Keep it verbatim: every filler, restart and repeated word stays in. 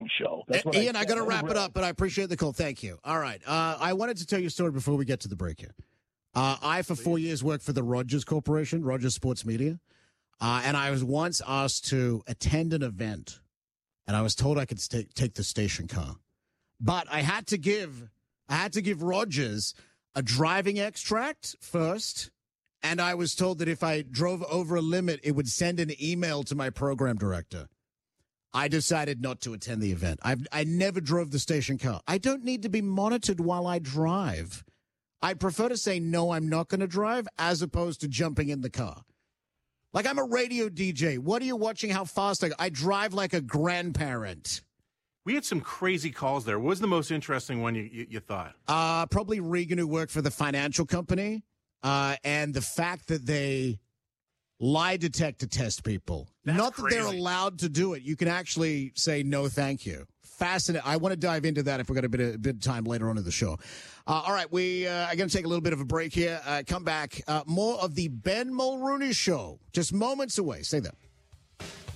show. That's what Ian, I, I got to I wrap really, it up, but I appreciate the call. Thank you. All right. Uh, I wanted to tell you a story before we get to the break here. Uh, I, for four years, worked for the Rogers Corporation, Rogers Sports Media, uh, and I was once asked to attend an event, and I was told I could take take the station car, but I had to give I had to give Rogers a driving extract first, and I was told that if I drove over a limit, it would send an email to my program director. I decided not to attend the event. I've I never drove the station car. I don't need to be monitored while I drive. I prefer to say, no, I'm not going to drive, as opposed to jumping in the car. Like, I'm a radio D J. What are you watching? How fast I go? I drive like a grandparent. We had some crazy calls there. What was the most interesting one you, you, you thought? Uh, probably Regan, who worked for the financial company, uh, and the fact that they lie detector test people. That's Not that crazy. they're allowed to do it. You can actually say, no, thank you. Fascinating. I want to dive into that if we've got a bit of, a bit of time later on in the show. Uh, all right, we uh, are going to take a little bit of a break here. Uh, come back. Uh, more of the Ben Mulrooney Show. Just moments away. Stay there.